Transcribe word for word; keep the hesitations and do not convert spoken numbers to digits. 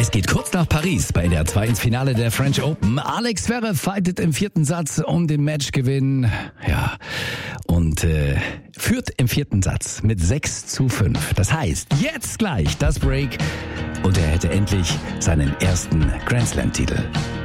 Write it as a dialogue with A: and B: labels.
A: Es geht kurz nach Paris bei der zwei ins Finale der French Open. Alex Zverev fightet im vierten Satz um den Matchgewinn. Ja, und äh, führt im vierten Satz mit sechs zu fünf. Das heißt, jetzt gleich das Break und er hätte endlich seinen ersten Grand Slam-Titel.